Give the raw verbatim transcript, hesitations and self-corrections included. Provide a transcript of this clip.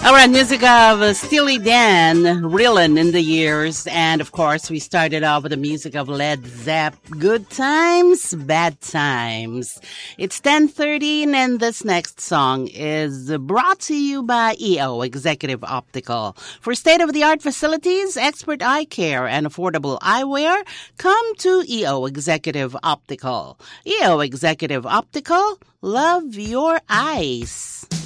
All right, music of uh, Steely Dan, Reelin' in the Years. And of course, we started off with the music of Led Zepp, Good Times, Bad Times. It's ten thirteen, and this next song is brought to you by E O Executive Optical. For state-of-the-art facilities, expert eye care, and affordable eyewear, come to E O Executive Optical. E O Executive Optical, love your eyes.